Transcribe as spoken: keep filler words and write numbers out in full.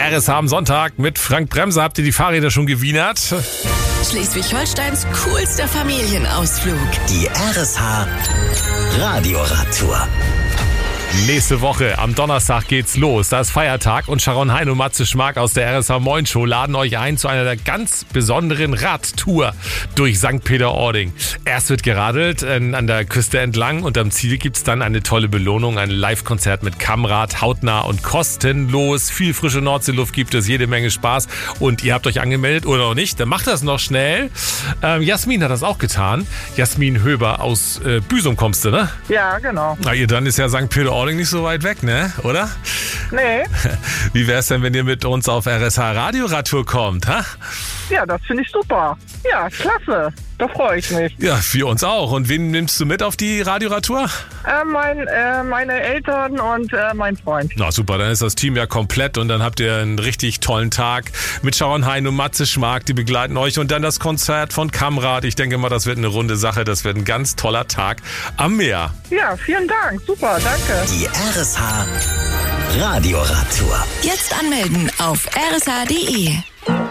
R S H am Sonntag mit Frank Bremser. Habt ihr die Fahrräder schon gewienert? Schleswig-Holsteins coolster Familienausflug. Die R S H Radioradtour. Nächste Woche, am Donnerstag geht's los. Da ist Feiertag und Sharon Hein und Matze Schmark aus der R S H Moin Show laden euch ein zu einer der ganz besonderen Radtour durch Sankt Peter-Ording. Erst wird geradelt äh, an der Küste entlang und am Ziel gibt's dann eine tolle Belohnung, ein Live-Konzert mit Kammrad, hautnah und kostenlos. Viel frische Nordseeluft gibt es, jede Menge Spaß und ihr habt euch angemeldet oder noch nicht, dann macht das noch schnell. Ähm, Jasmin hat das auch getan. Jasmin Höber aus äh, Büsum kommst du, ne? Ja, genau. Na, ihr dann ist ja Sankt Peter-Ording nicht so weit weg, ne? Oder? Nee. Wie wär's denn, wenn ihr mit uns auf R S H Radioradtour kommt, ha? Ja, das finde ich super. Ja, klasse. Da freue ich mich. Ja, für uns auch. Und wen nimmst du mit auf die Radioradtour? Äh, mein, äh, meine Eltern und äh, mein Freund. Na super, dann ist das Team ja komplett und dann habt ihr einen richtig tollen Tag mit Sharon Hein und Matze Schmark, die begleiten euch und dann das Konzert von Kammrad. Ich denke mal, das wird eine runde Sache, das wird ein ganz toller Tag am Meer. Ja, vielen Dank. Super, danke. Die R S H Radioradtour. Jetzt anmelden auf r s h punkt d e.